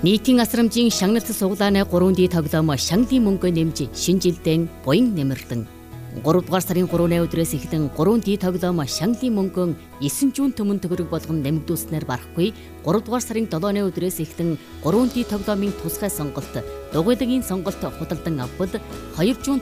Нийтийн асрамжийн шагналт суглааны 3D тоглоом Шангадын мөнгө нэмж шинэ жилдээ буян нэмэрлэн 3 дугаар сарын 3-ны өдрөөс эхлэн 3D тоглоом Шангадын мөнгөн 9 жүүн төмөн төгрөг болгон нэмэгдүүлснээр барахгүй 3 дугаар сарын 7-ны өдрөөс эхлэн 3D тоглоомын тусгай сонголт дугуйлагын сонголт худалдан авбал 2 жүүн